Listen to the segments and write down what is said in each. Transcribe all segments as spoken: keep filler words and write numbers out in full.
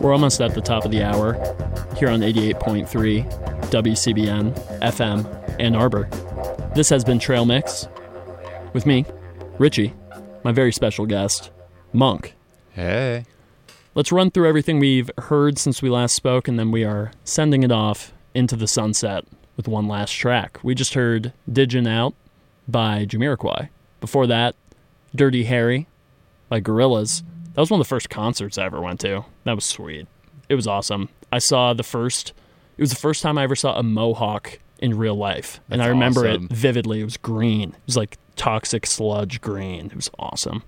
We're almost at the top of the hour here on eighty-eight point three W C B N F M Ann Arbor. This has been Trail Mix with me, Richie, my very special guest, Monk. Hey. Let's run through everything we've heard since we last spoke, and then we are sending it off into the sunset with one last track. We just heard Digin' Out by Jamiroquai. Before that, Dirty Harry by Gorillaz. That was one of the first concerts I ever went to. That was sweet. It was awesome. I saw the first, it was the first time I ever saw a mohawk in real life. That's and I remember awesome. it vividly. It was green. It was like toxic sludge green. It was awesome.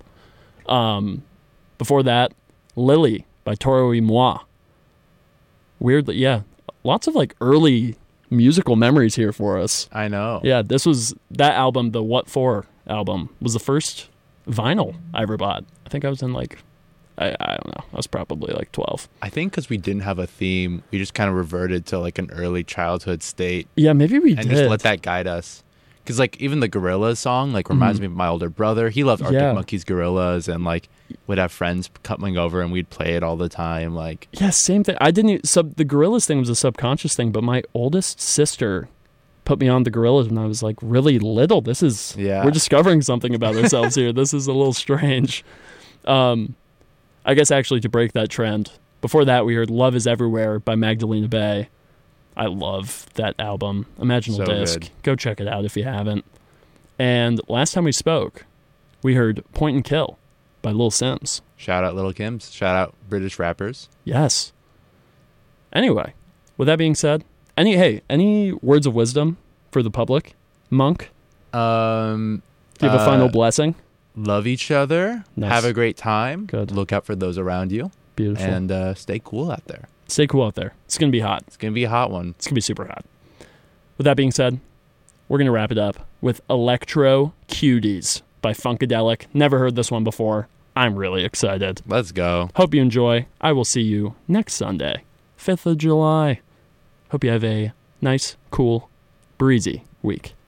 Um, before that, Lily by Toro y Moi. Weirdly, yeah. Lots of like early musical memories here for us. I know. Yeah, this was, that album, the What For album, was the first vinyl I ever bought. I think I was in like, I, I don't know, I was probably like twelve. I think because we didn't have a theme, we just kind of reverted to like an early childhood state. Yeah, maybe we and did. And just let that guide us. Because like even the Gorillaz song like reminds mm-hmm. me of my older brother. He loved Arctic yeah. Monkeys, Gorillaz, and like would have friends coming over and we'd play it all the time. Like yeah, same thing. I didn't even, sub the Gorillaz thing was a subconscious thing, but my oldest sister put me on the Gorillaz when I was like really little. This is yeah. we're discovering something about ourselves here. This is a little strange. Um, I guess actually to break that trend. Before that, we heard "Love Is Everywhere" by Magdalena Bay. I love that album. Imaginal so Disc. Good. Go check it out if you haven't. And last time we spoke, we heard Point and Kill by Lil Sims. Shout out Lil Kims. Shout out British rappers. Yes. Anyway, with that being said, any hey, any words of wisdom for the public? Monk? Um, Do you have uh, a final blessing? Love each other. Nice. Have a great time. Good. Look out for those around you. Beautiful. And uh, stay cool out there. Stay cool out there. It's going to be hot. It's going to be a hot one. It's going to be super hot. With that being said, we're going to wrap it up with Electro Cuties by Funkadelic. Never heard this one before. I'm really excited. Let's go. Hope you enjoy. I will see you next Sunday, fifth of July. Hope you have a nice, cool, breezy week.